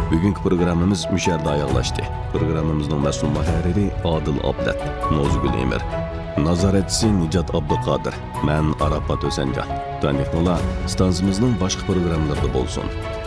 Bugungi programmamiz müşərdə ayaqlaşdı. Programmamızın məsul mühərriri Adil Ablat, Nozgül Emir, nazaretçisi Nicat Abduqadir, mən Arafat Özəncan. Tanıqlılar stansımızın başqa proqramlarında bolsun.